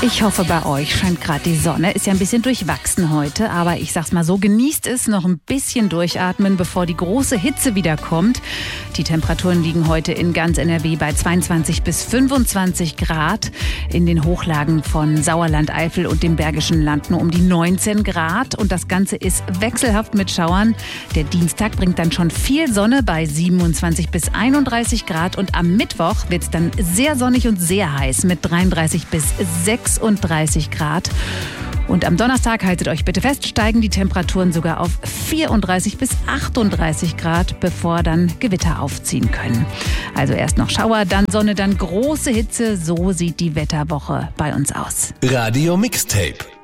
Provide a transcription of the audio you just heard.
Ich hoffe, bei euch scheint gerade die Sonne. Ist ja ein bisschen durchwachsen heute, aber ich sag's mal so, genießt es, noch ein bisschen durchatmen, bevor die große Hitze wieder kommt. Die Temperaturen liegen heute in ganz NRW bei 22 bis 25 Grad. In den Hochlagen von Sauerland, Eifel und dem Bergischen Land nur um die 19 Grad. Und das Ganze ist wechselhaft mit Schauern. Der Dienstag bringt dann schon viel Sonne bei 27 bis 31 Grad. Und am Mittwoch wird's dann sehr sonnig und sehr heiß mit 33 bis 36 Grad. Und am Donnerstag, haltet euch bitte fest, steigen die Temperaturen sogar auf 34 bis 38 Grad, bevor dann Gewitter aufziehen können. Also erst noch Schauer, dann Sonne, dann große Hitze. So sieht die Wetterwoche bei uns aus. Radio Mixtape.